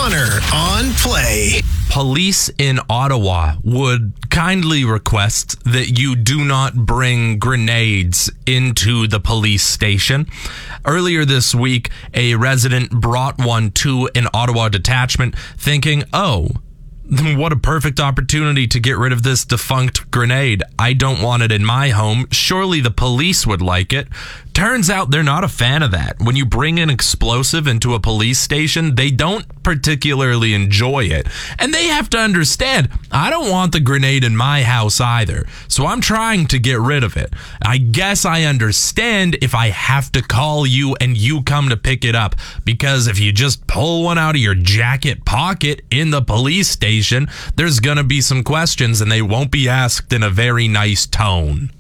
Connor on Play. Police in Ottawa would kindly request that you do not bring grenades into the police station. Earlier this week, a resident brought one to an Ottawa detachment thinking, oh, what a perfect opportunity to get rid of this defunct grenade. I don't want it in my home. Surely the police would like it. Turns out they're not a fan of that. When you bring an explosive into a police station, they don't particularly enjoy it. And they have to understand, I don't want the grenade in my house either. So I'm trying to get rid of it. I guess I understand if I have to call you and you come to pick it up. Because if you just pull one out of your jacket pocket in the police station, there's gonna be some questions and they won't be asked in a very nice tone.